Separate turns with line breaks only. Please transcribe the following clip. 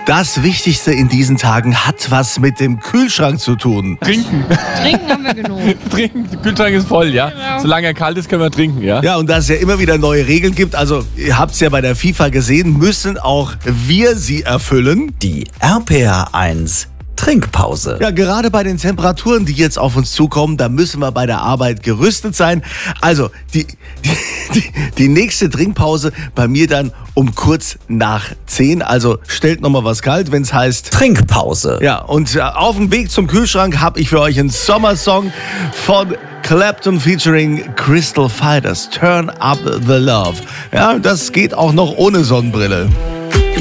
Das Wichtigste in diesen Tagen hat was mit dem Kühlschrank zu tun.
Trinken.
Trinken haben wir genug.
Trinken. Der Kühlschrank ist voll, ja.
Genau.
Solange er kalt ist, können wir trinken, ja.
Ja, und da es ja immer wieder neue Regeln gibt, also ihr habt es ja bei der FIFA gesehen, müssen auch wir sie erfüllen.
Die RPR1 Trinkpause.
Ja, gerade bei den Temperaturen, die jetzt auf uns zukommen, da müssen wir bei der Arbeit gerüstet sein. Also, die nächste Trinkpause bei mir dann um kurz nach 10. Also, stellt nochmal was kalt, wenn es heißt
Trinkpause.
Ja, und auf dem Weg zum Kühlschrank habe ich für euch einen Sommersong von Clapton featuring Crystal Fighters. Turn Up the Love. Ja, das geht auch noch ohne Sonnenbrille.